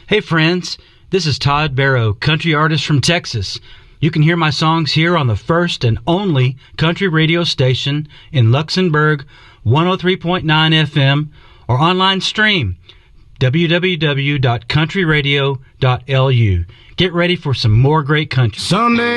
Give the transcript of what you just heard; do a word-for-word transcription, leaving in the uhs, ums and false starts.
Hey friends, this is Todd Barrow, country artist from Texas. You can hear my songs here on the first and only country radio station in Luxembourg, one oh three point nine F M, or online stream, w w w dot country radio dot l u. Get ready for some more great country. Sunday